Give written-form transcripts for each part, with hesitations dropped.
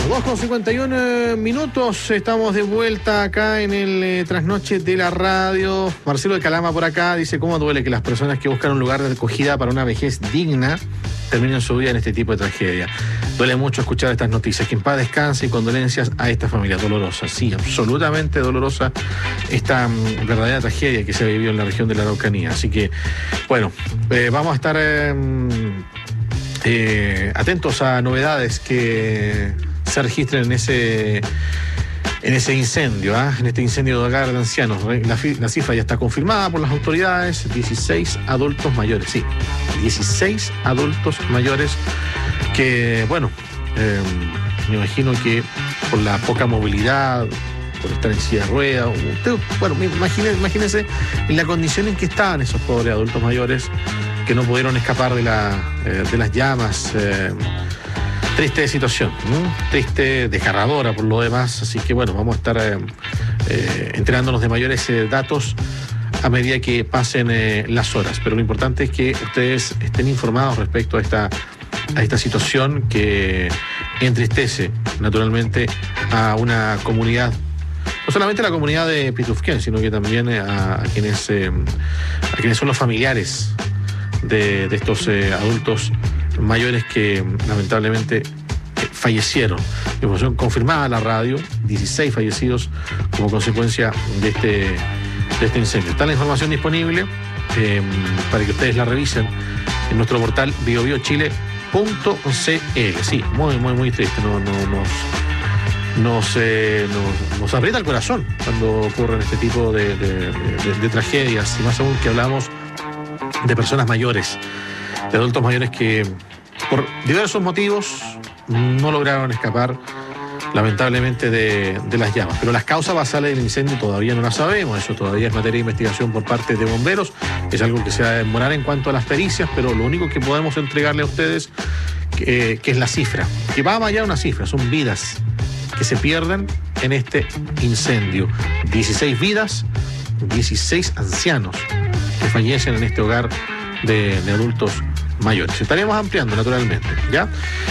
2:51 estamos de vuelta acá en el Trasnoche de la Radio. Marcelo de Calama por acá dice: ¿cómo duele que las personas que buscan un lugar de acogida para una vejez digna terminen su vida en este tipo de tragedia? Duele mucho escuchar estas noticias. Que en paz descanse y condolencias a esta familia dolorosa. Sí, absolutamente dolorosa esta verdadera tragedia que se ha vivido en la región de la Araucanía. Así que, bueno, vamos a estar atentos a novedades que se registren en ese incendio, en este incendio de hogar de ancianos. La cifra ya está confirmada por las autoridades: 16 adultos mayores, sí, 16 adultos mayores que, bueno, me imagino que por la poca movilidad, por estar en silla de ruedas, bueno, imagínense en la condición en que estaban esos pobres adultos mayores que no pudieron escapar de las llamas. Triste situación, triste, desgarradora por lo demás. Así que, bueno, vamos a estar enterándonos de mayores datos a medida que pasen las horas. Pero lo importante es que ustedes estén informados respecto a esta situación que entristece naturalmente a una comunidad, no solamente a la comunidad de Pitufquén, sino que también a quienes son los familiares de estos adultos mayores que lamentablemente fallecieron. Información confirmada a la radio: 16 fallecidos como consecuencia de este incendio. Está la información disponible para que ustedes la revisen en nuestro portal biobiochile.cl. Sí, muy triste. Nos aprieta el corazón cuando ocurren este tipo de tragedias, y más aún que hablamos de personas mayores, de adultos mayores que por diversos motivos no lograron escapar lamentablemente de las llamas. Pero las causas basales del incendio todavía no las sabemos. Eso todavía es materia de investigación por parte de bomberos. Es algo que se va a demorar en cuanto a las pericias, pero lo único que podemos entregarle a ustedes que es la cifra, que va más allá de una cifra. Son vidas que se pierden en este incendio. 16 vidas, 16 ancianos que fallecen en este hogar de adultos mayores. Estaremos ampliando naturalmente, ¿ya?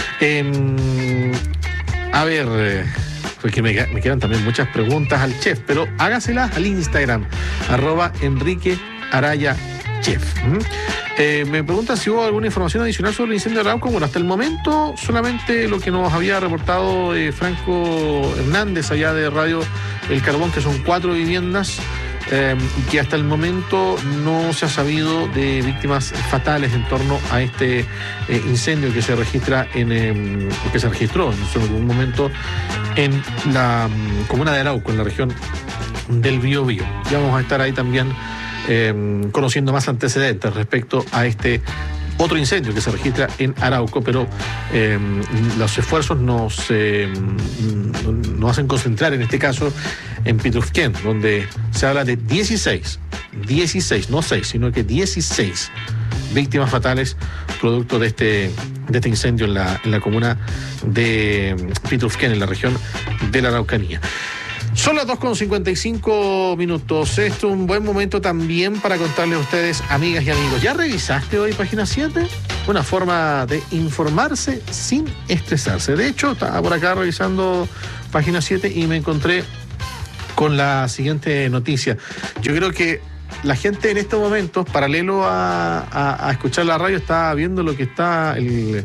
A ver, porque me quedan también muchas preguntas al chef, pero hágaselas al Instagram, @EnriqueArayaChef. Me preguntan si hubo alguna información adicional sobre el incendio de Arauco. Bueno, hasta el momento solamente lo que nos había reportado Franco Hernández allá de Radio El Carbón, que son 4 viviendas, y que hasta el momento no se ha sabido de víctimas fatales en torno a este incendio que se registra que se registró en algún momento en la comuna de Arauco, en la región del Biobío. Ya vamos a estar ahí también conociendo más antecedentes respecto a este otro incendio que se registra en Arauco, pero los esfuerzos nos hacen concentrar en este caso en Pitufquén, donde se habla de 16, no 6, sino que 16 víctimas fatales producto de este incendio en la comuna de Pitufquén, en la región de la Araucanía. Son las 2:55. Esto es un buen momento también para contarles a ustedes, amigas y amigos. ¿Ya revisaste hoy Página 7? Una forma de informarse sin estresarse. De hecho, estaba por acá revisando Página 7 y me encontré con la siguiente noticia. Yo creo que la gente en estos momentos, paralelo a escuchar la radio, está viendo lo que está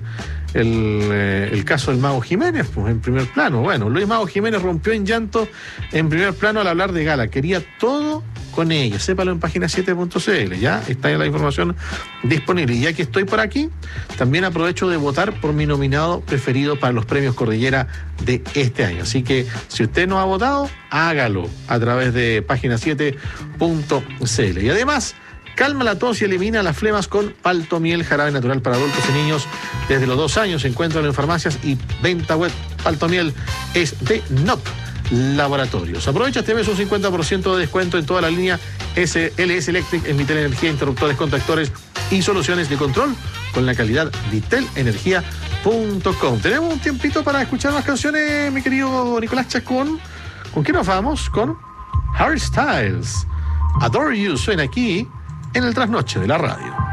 el caso del Mago Jiménez, pues, en primer plano. Bueno, Luis Mago Jiménez rompió en llanto en primer plano al hablar de Gala. Quería todo con ella. Sépalo en página7.cl. Ya está la información disponible. Y ya que estoy por aquí, también aprovecho de votar por mi nominado preferido para los premios Cordillera de este año. Así que si usted no ha votado, hágalo a través de página7.cl. Y además, calma la tos y elimina las flemas con Paltomiel, jarabe natural para adultos y niños desde los 2 años. Encuéntralo en farmacias y venta web. Paltomiel es de NOP Laboratorios. Aprovecha este mes un 50% de descuento en toda la línea LS Electric en Vitel Energía, interruptores, contactores y soluciones de control con la calidad vitelenergia.com. Tenemos un tiempito para escuchar más canciones, mi querido Nicolás Chacón. ¿Con qué nos vamos? Con Harry Styles. Adore You suena aquí en el Trasnoche de la Radio.